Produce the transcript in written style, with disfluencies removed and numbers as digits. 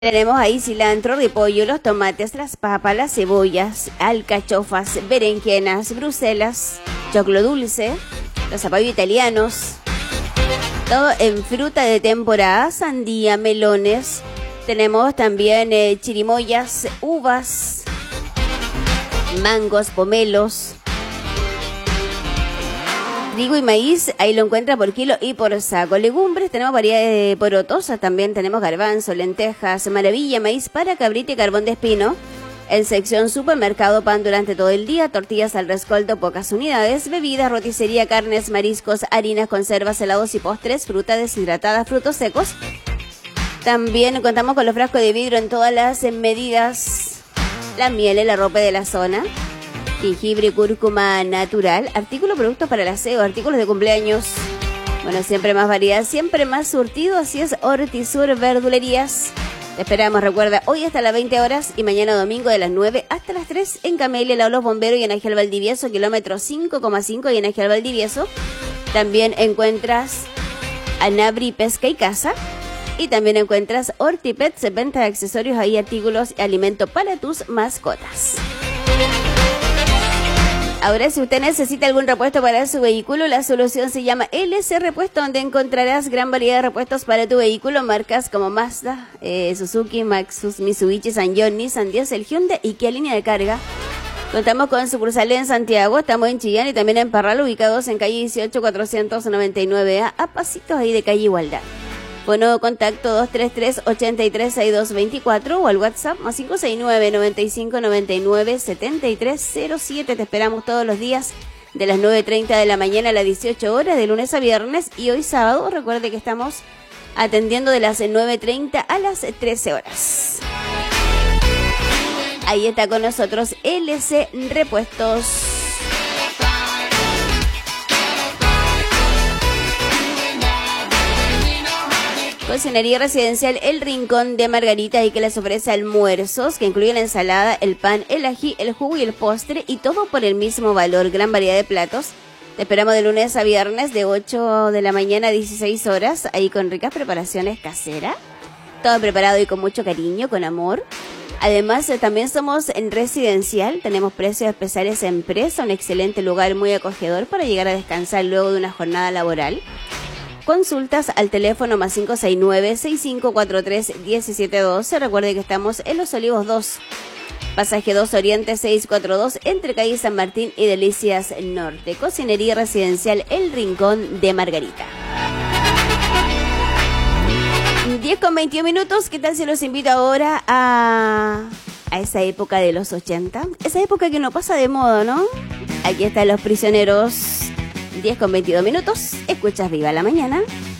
Tenemos ahí cilantro, repollo, los tomates, las papas, las cebollas, alcachofas, berenjenas, bruselas, choclo dulce, los zapallos italianos. Todo en fruta de temporada, sandía, melones. Tenemos también chirimoyas, uvas, mangos, pomelos. Trigo y maíz, ahí lo encuentra por kilo y por saco. Legumbres, tenemos variedades de porotos, también tenemos garbanzo, lentejas, maravilla, maíz para cabrita y carbón de espino. En sección supermercado, pan durante todo el día, tortillas al rescoldo, pocas unidades, bebidas, roticería, carnes, mariscos, harinas, conservas, helados y postres, fruta deshidratada, frutos secos. También contamos con los frascos de vidrio en todas las medidas, la miel, el arrope de la zona. Jengibre, cúrcuma natural, artículos, productos para el aseo, artículos de cumpleaños. Bueno, siempre más variedad, siempre más surtido, así es Hortisur Verdulerías. Te esperamos, recuerda, hoy hasta las 20 horas y mañana domingo de las 9 hasta las 3 en Camelia, Lado Los Bomberos y en Agial Valdivieso, kilómetro 5,5 y en Agial Valdivieso. También encuentras Anabri Pesca y Caza. Y también encuentras Hortipets, venta de accesorios y artículos y alimento para tus mascotas. Ahora, si usted necesita algún repuesto para su vehículo, la solución se llama LC Repuesto, donde encontrarás gran variedad de repuestos para tu vehículo, marcas como Mazda, Suzuki, Maxus, Mitsubishi, Sanyong, Nissan, Diesel, Hyundai y Kia Línea de Carga. Contamos con sucursales en Santiago, estamos en Chillán y también en Parral, ubicados en calle 18-499A, a pasitos ahí de calle Igualdad. Fono contacto 233-836224 o al WhatsApp más 569-9599-7307. Te esperamos todos los días de las 9:30 de la mañana a las 18 horas, de lunes a viernes. Y hoy sábado, recuerde que estamos atendiendo de las 9:30 a las 13 horas. Ahí está con nosotros LC Repuestos. Cocinería residencial El Rincón de Margarita, y que les ofrece almuerzos que incluyen la ensalada, el pan, el ají, el jugo y el postre, y todo por el mismo valor. Gran variedad de platos. Te esperamos de lunes a viernes de 8 de la mañana a 16 horas, ahí con ricas preparaciones caseras. Todo preparado y con mucho cariño, con amor. Además, también somos en residencial, tenemos precios especiales en presa, un excelente lugar muy acogedor para llegar a descansar luego de una jornada laboral. Consultas al teléfono más 569-6543-1712. Recuerde que estamos en Los Olivos 2, pasaje 2 Oriente 642, entre calle San Martín y Delicias Norte. Cocinería residencial El Rincón de Margarita. 10:21. ¿Qué tal si los invito ahora a esa época de los 80? Esa época que no pasa de moda, ¿no? Aquí están Los Prisioneros. 10:22. Escuchas Viva la Mañana.